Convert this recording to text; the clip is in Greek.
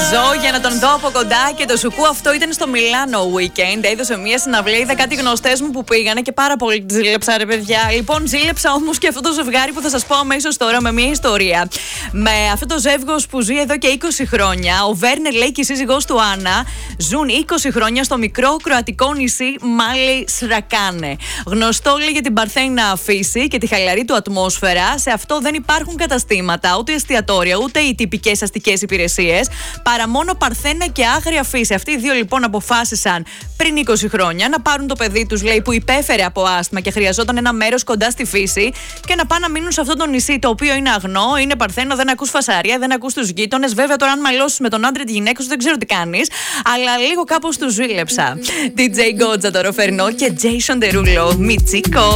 Ζω για να τον δω από κοντά και το σουκού αυτό ήταν στο Μιλάνο weekend. Έδωσε μια συναυλία, είδα κάτι γνωστές μου που πήγανε και πάρα πολύ ζήλεψα, ρε παιδιά. Λοιπόν, ζήλεψα όμως και αυτό το ζευγάρι που θα σας πω αμέσως τώρα με μια ιστορία. Με αυτό το ζεύγος που ζει εδώ και 20 χρόνια, ο Βέρνερ λέει και η σύζυγός του Άννα, ζουν 20 χρόνια στο μικρό κροατικό νησί Μάλι Σρακάνε. Γνωστό λέει για την παρθένα φύση και τη χαλαρή του ατμόσφαιρα. Σε αυτό δεν υπάρχουν καταστήματα, ούτε εστιατόρια, ούτε οι τυπικές αστικές υπηρεσίες, παρά μόνο παρθένα και άγρια φύση. Αυτοί οι δύο λοιπόν αποφάσισαν πριν 20 χρόνια να πάρουν το παιδί τους, λέει, που υπέφερε από άσθμα και χρειαζόταν ένα μέρος κοντά στη φύση και να πάνε να μείνουν σε αυτό το νησί, το οποίο είναι αγνό, είναι παρθένο, δεν ακούς φασαρία, δεν ακούς τους γείτονες. Βέβαια, τώρα αν μαλώσεις με τον άντρα τη γυναίκα σου, δεν ξέρω τι κάνεις, αλλά λίγο κάπως τους ζήλεψα. DJ Γκότζα το ροφερνό και Jason Derulo, Μιτσίκο.